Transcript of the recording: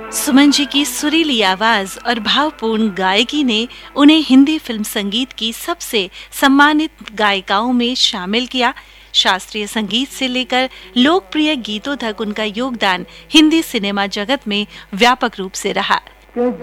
सुमन जी की सुरीली आवाज और भावपूर्ण गायकी ने उन्हें हिंदी फिल्म संगीत की सबसे सम्मानित गायिकाओं में शामिल किया। शास्त्रीय संगीत से लेकर लोकप्रिय गीतों तक उनका योगदान हिंदी सिनेमा जगत में व्यापक रूप से रहा।